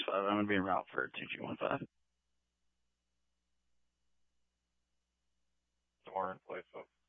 I'm going to be en route for 2215. Tomorrow in place, folks.